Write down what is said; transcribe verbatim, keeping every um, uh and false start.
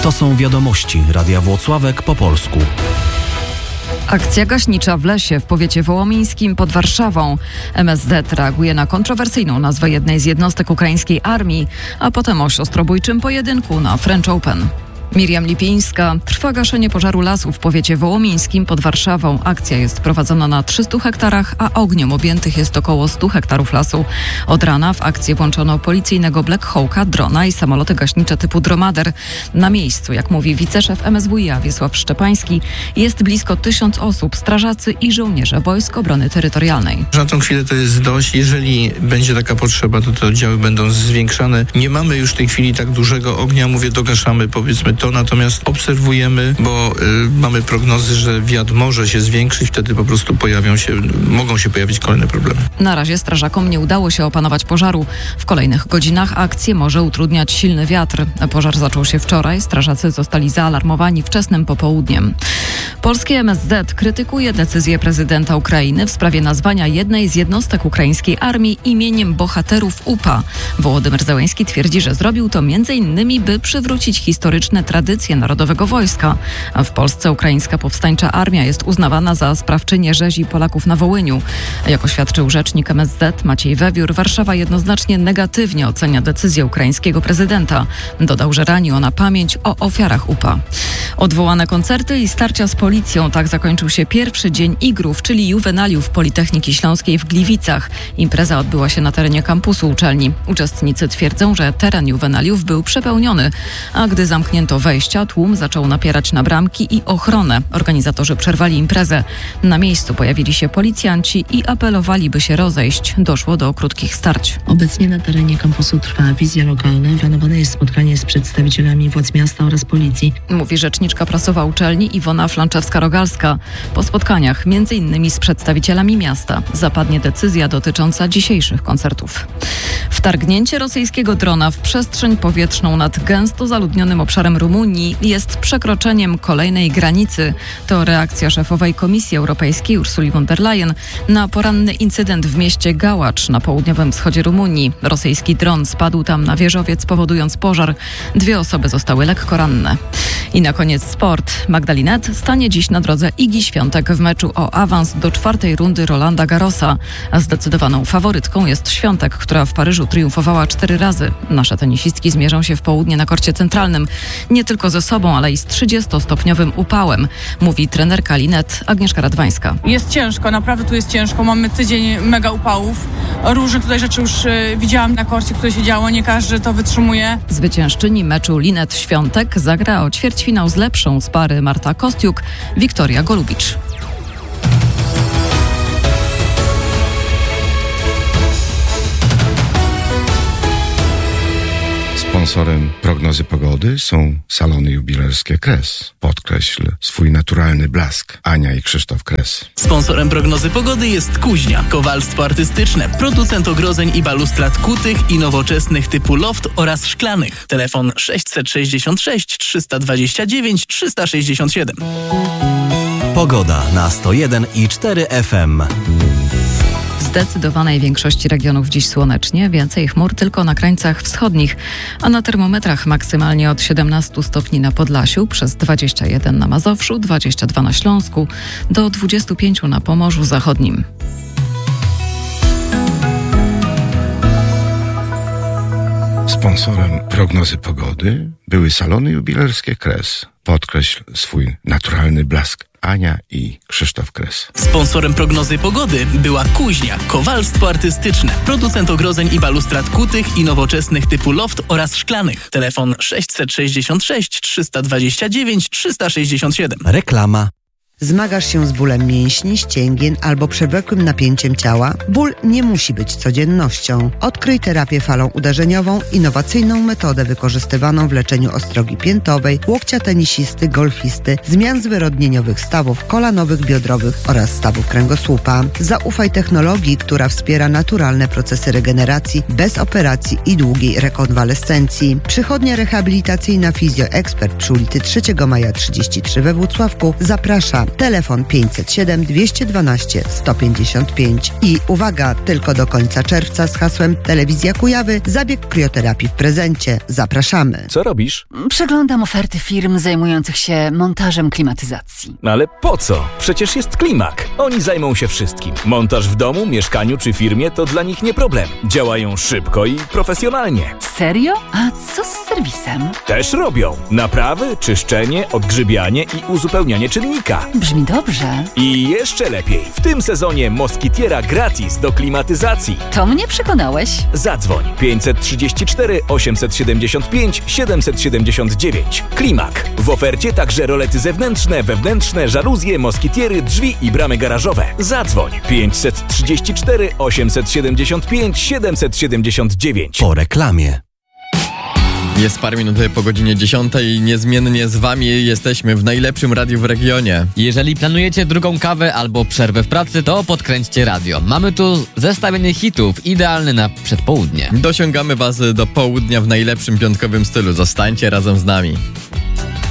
To są wiadomości Radia Włocławek po polsku. Akcja gaśnicza w lesie w powiecie wołomińskim pod Warszawą. M S Z reaguje na kontrowersyjną nazwę jednej z jednostek ukraińskiej armii, a potem o siostrobójczym pojedynku na French Open. Miriam Lipińska. Trwa gaszenie pożaru lasu w powiecie wołomińskim pod Warszawą. Akcja jest prowadzona na trzystu hektarach, a ogniem objętych jest około stu hektarów lasu. Od rana w akcję włączono policyjnego Black Hawka, drona i samoloty gaśnicze typu Dromader. Na miejscu, jak mówi wiceszef M S W i A Wiesław Szczepański, jest blisko tysiąc osób, strażacy i żołnierze Wojsk Obrony Terytorialnej. Na tą chwilę to jest dość. Jeżeli będzie taka potrzeba, to te oddziały będą zwiększane. Nie mamy już w tej chwili tak dużego ognia, mówię, dogaszamy powiedzmy to, natomiast obserwujemy, bo y, mamy prognozy, że wiatr może się zwiększyć, wtedy po prostu pojawią się, mogą się pojawić kolejne problemy. Na razie strażakom nie udało się opanować pożaru. W kolejnych godzinach akcję może utrudniać silny wiatr. Pożar zaczął się wczoraj, strażacy zostali zaalarmowani wczesnym popołudniem. Polskie M S Z krytykuje decyzję prezydenta Ukrainy w sprawie nazwania jednej z jednostek ukraińskiej armii imieniem bohaterów U P A. Wołodymyr Zełenski twierdzi, że zrobił to między innymi, by przywrócić historyczne tradycje Narodowego Wojska. A w Polsce Ukraińska Powstańcza Armia jest uznawana za sprawczynię rzezi Polaków na Wołyniu. Jak oświadczył rzecznik M S Z Maciej Wewiór, Warszawa jednoznacznie negatywnie ocenia decyzję ukraińskiego prezydenta. Dodał, że rani ona pamięć o ofiarach U P A. Odwołane koncerty i starcia z policją. Tak zakończył się pierwszy dzień igrów, czyli juwenaliów Politechniki Śląskiej w Gliwicach. Impreza odbyła się na terenie kampusu uczelni. Uczestnicy twierdzą, że teren juwenaliów był przepełniony, a gdy zamknięto wejścia, tłum zaczął napierać na bramki i ochronę. Organizatorzy przerwali imprezę. Na miejscu pojawili się policjanci i apelowali, by się rozejść. Doszło do krótkich starć. Obecnie na terenie kampusu trwa wizja lokalna. Planowane jest spotkanie z przedstawicielami władz miasta oraz policji. Mówi rzeczniczka prasowa uczelni Iwona Flanczewska-Rogalska. Po spotkaniach, między innymi z przedstawicielami miasta, zapadnie decyzja dotycząca dzisiejszych koncertów. Wtargnięcie rosyjskiego drona w przestrzeń powietrzną nad gęsto zaludnionym obszarem Rumunii jest przekroczeniem kolejnej granicy. To reakcja szefowej Komisji Europejskiej Ursuli von der Leyen na poranny incydent w mieście Gałacz na południowym wschodzie Rumunii. Rosyjski dron spadł tam na wieżowiec, powodując pożar. Dwie osoby zostały lekko ranne. I na koniec sport. Magdalinet stanie dziś na drodze Igi Świątek w meczu o awans do czwartej rundy Rolanda Garrosa. A zdecydowaną faworytką jest Świątek, która w Paryżu triumfowała cztery razy. Nasze tenisistki zmierzą się w południe na korcie centralnym. Nie tylko ze sobą, ale i z trzydziestostopniowym upałem, mówi trenerka Linet Agnieszka Radwańska. Jest ciężko, naprawdę tu jest ciężko. Mamy tydzień mega upałów. Różnych tutaj rzeczy już y, widziałam na korcie, które się działo. Nie każdy to wytrzymuje. Zwyciężczyni meczu Linet Świątek zagra o ćwierćfinał z lepszą z pary Marta Kostiuk, Wiktoria Golubicz. Sponsorem prognozy pogody są salony jubilerskie Kres. Podkreśl swój naturalny blask. Ania i Krzysztof Kres. Sponsorem prognozy pogody jest Kuźnia. Kowalstwo artystyczne. Producent ogrodzeń i balustrad kutych i nowoczesnych typu loft oraz szklanych. Telefon sześćset sześćdziesiąt sześć trzysta dwadzieścia dziewięć trzysta sześćdziesiąt siedem. Pogoda na sto jeden i cztery F M. W zdecydowanej większości regionów dziś słonecznie, więcej chmur tylko na krańcach wschodnich, a na termometrach maksymalnie od siedemnastu stopni na Podlasiu, przez dwadzieścia jeden na Mazowszu, dwadzieścia dwa na Śląsku, do dwudziestu pięciu na Pomorzu Zachodnim. Sponsorem prognozy pogody były salony jubilerskie Kres. Podkreśl swój naturalny blask. Ania i Krzysztof Kres. Sponsorem prognozy pogody była Kuźnia. Kowalstwo artystyczne. Producent ogrodzeń i balustrad kutych i nowoczesnych typu loft oraz szklanych. Telefon sześćset sześćdziesiąt sześć trzysta dwadzieścia dziewięć trzysta sześćdziesiąt siedem. Reklama. Zmagasz się z bólem mięśni, ścięgien albo przewlekłym napięciem ciała? Ból nie musi być codziennością. Odkryj terapię falą uderzeniową, innowacyjną metodę wykorzystywaną w leczeniu ostrogi piętowej, łokcia tenisisty, golfisty, zmian zwyrodnieniowych stawów kolanowych, biodrowych oraz stawów kręgosłupa. Zaufaj technologii, która wspiera naturalne procesy regeneracji bez operacji i długiej rekonwalescencji. Przychodnia rehabilitacyjna Fizjo Expert przy ulicy trzeciego Maja trzydzieści trzy we Włocławku zaprasza. Telefon pięćset siedem dwieście dwanaście sto pięćdziesiąt pięć. I uwaga, tylko do końca czerwca z hasłem Telewizja Kujawy zabieg krioterapii w prezencie. Zapraszamy. Co robisz? Przeglądam oferty firm zajmujących się montażem klimatyzacji. No ale po co? Przecież jest Klimak. Oni zajmą się wszystkim. Montaż w domu, mieszkaniu czy firmie to dla nich nie problem. Działają szybko i profesjonalnie. Serio? A co z serwisem? Też robią. Naprawy, czyszczenie, odgrzybianie i uzupełnianie czynnika. Brzmi dobrze. I jeszcze lepiej. W tym sezonie Moskitiera gratis do klimatyzacji. To mnie przekonałeś. Zadzwoń pięćset trzydzieści cztery osiemset siedemdziesiąt pięć siedemset siedemdziesiąt dziewięć. Klimak. W ofercie także rolety zewnętrzne, wewnętrzne, żaluzje, moskitiery, drzwi i bramy garażowe. Zadzwoń pięćset trzydzieści cztery osiemset siedemdziesiąt pięć siedemset siedemdziesiąt dziewięć. Po reklamie. Jest parę minut po godzinie dziesiątej i niezmiennie z wami jesteśmy w najlepszym radiu w regionie. Jeżeli planujecie drugą kawę albo przerwę w pracy, to podkręćcie radio. Mamy tu zestawienie hitów, idealny na przedpołudnie. Dosiągamy was do południa w najlepszym piątkowym stylu. Zostańcie razem z nami.